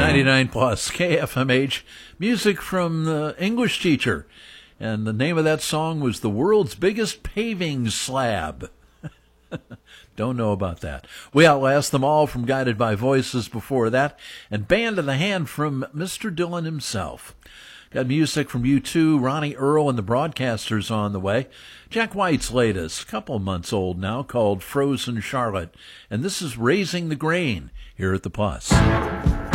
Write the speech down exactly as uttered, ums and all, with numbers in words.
ninety-nine plus K F M H, music from the English teacher. And the name of that song was The World's Biggest Paving Slab. Don't know about that. We Outlast Them All from Guided by Voices before that, and Band in the Hand from Mister Dylan himself. Got music from U two, Ronnie Earl and the Broadcasters on the way. Jack White's latest, a couple months old now, called Frozen Charlotte. And this is Raising the Grain here at the Plus.